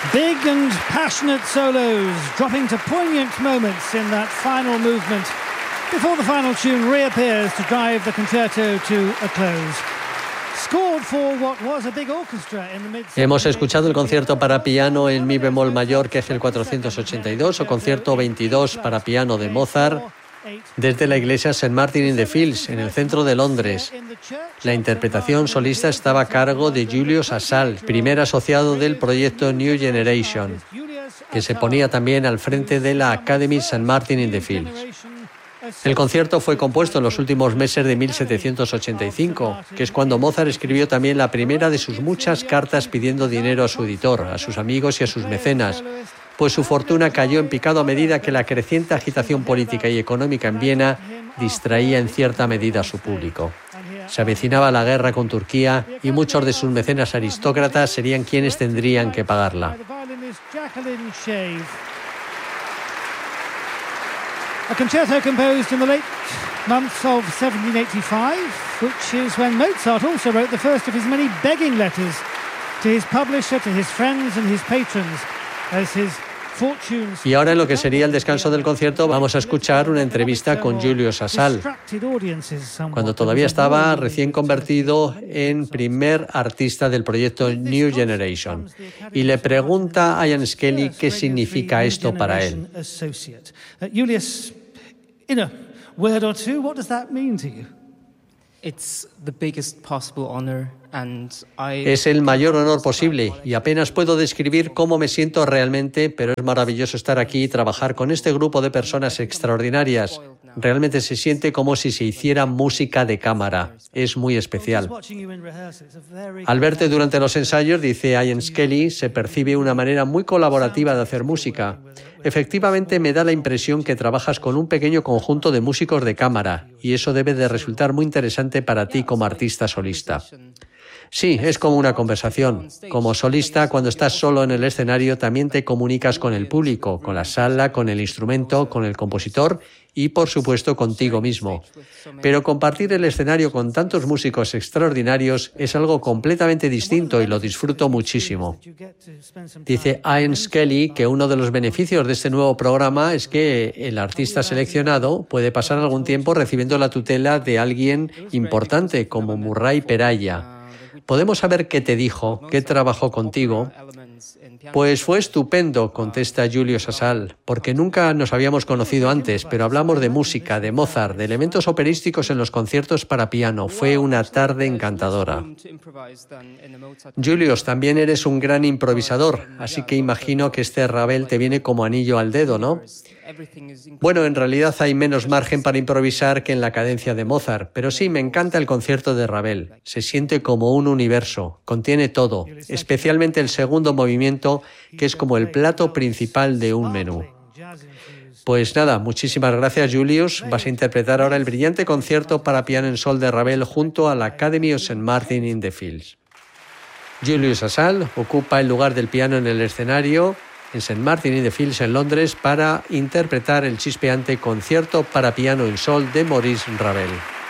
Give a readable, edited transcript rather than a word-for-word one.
Big and passionate solos, dropping to poignant moments in that final movement before the final tune reappears to drive the concerto to a close. Scored for what was a big orchestra in the mid. Hemos escuchado el concierto para piano en mi bemol mayor, que es el 482, o concierto 22 para piano de Mozart, desde la iglesia St. Martin-in-the-Fields, en el centro de Londres. La interpretación solista estaba a cargo de Julius Asal, primer asociado del proyecto New Generation, que se ponía también al frente de la Academy St. Martin-in-the-Fields. El concierto fue compuesto en los últimos meses de 1785, que es cuando Mozart escribió también la primera de sus muchas cartas pidiendo dinero a su editor, a sus amigos y a sus mecenas, pues su fortuna cayó en picado a medida que la creciente agitación política y económica en Viena distraía en cierta medida a su público. Se avecinaba la guerra con Turquía y muchos de sus mecenas aristócratas serían quienes tendrían que pagarla. A concerto composed in the late months of 1785, which is when Mozart also wrote the first of his many begging letters to his publisher, to his friends and his patrons, as his fortunes. Y ahora, en lo que sería el descanso del concierto, vamos a escuchar una entrevista con Julius Asal, cuando todavía estaba recién convertido en primer artista del proyecto New Generation. Y le pregunta a Ian Skelly qué significa esto para él. Julius, in a word or two, what does that mean to you? It's the biggest possible honor. Es el mayor honor posible y apenas puedo describir cómo me siento realmente, pero es maravilloso estar aquí y trabajar con este grupo de personas extraordinarias. Realmente se siente como si se hiciera música de cámara. Es muy especial. Al verte durante los ensayos, dice Ian Skelly, se percibe una manera muy colaborativa de hacer música. Efectivamente, me da la impresión que trabajas con un pequeño conjunto de músicos de cámara y eso debe de resultar muy interesante para ti como artista solista. Sí, es como una conversación. Como solista, cuando estás solo en el escenario, también te comunicas con el público, con la sala, con el instrumento, con el compositor y, por supuesto, contigo mismo. Pero compartir el escenario con tantos músicos extraordinarios es algo completamente distinto y lo disfruto muchísimo. Dice Ian Skelly que uno de los beneficios de este nuevo programa es que el artista seleccionado puede pasar algún tiempo recibiendo la tutela de alguien importante como Murray Peraya. ¿Podemos saber qué te dijo, qué trabajó contigo? Pues fue estupendo, contesta Julius Asal, porque nunca nos habíamos conocido antes, pero hablamos de música, de Mozart, de elementos operísticos en los conciertos para piano. Fue una tarde encantadora. Julius, también eres un gran improvisador, así que imagino que este Ravel te viene como anillo al dedo, ¿no? Bueno, en realidad hay menos margen para improvisar que en la cadencia de Mozart, pero sí, me encanta el concierto de Ravel. Se siente como un universo, contiene todo, especialmente el segundo movimiento, que es como el plato principal de un menú. Pues nada, muchísimas gracias, Julius. Vas a interpretar ahora el brillante concierto para piano en sol de Ravel junto a la Academy of St. Martin-in-the-Fields. Julius Asal ocupa el lugar del piano en el escenario en St. Martin-in-the-Fields en Londres para interpretar el chispeante concierto para piano en sol de Maurice Ravel.